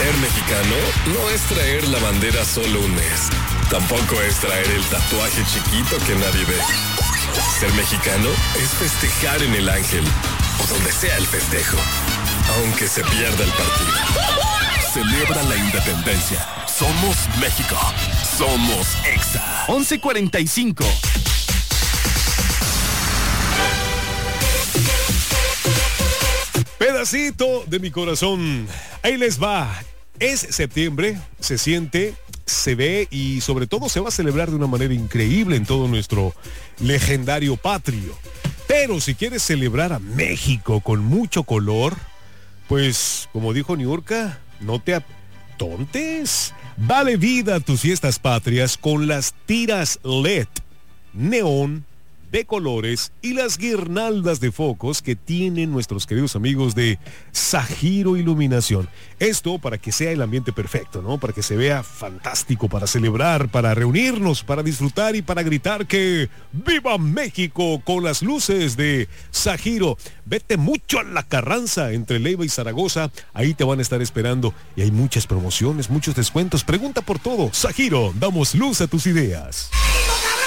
Ser mexicano no es traer la bandera solo un mes. Tampoco es traer el tatuaje chiquito que nadie ve. Ser mexicano es festejar en el Ángel o donde sea el festejo, aunque se pierda el partido. Celebra la independencia. Somos México. Somos Exa. 11:45. Pedacito de mi corazón. Ahí les va. Es septiembre, se siente, se ve y sobre todo se va a celebrar de una manera increíble en todo nuestro legendario patrio. Pero si quieres celebrar a México con mucho color, pues como dijo Niurka, no te atontes. Dale vida a tus fiestas patrias con las tiras LED, neón, de colores y las guirnaldas de focos que tienen nuestros queridos amigos de Zahiro Iluminación. Esto para que sea el ambiente perfecto, ¿no? Para que se vea fantástico, para celebrar, para reunirnos, para disfrutar y para gritar que ¡Viva México! Con las luces de Zahiro. Vete mucho a La Carranza entre Leiva y Zaragoza. Ahí te van a estar esperando y hay muchas promociones, muchos descuentos. Pregunta por todo. Zahiro, damos luz a tus ideas.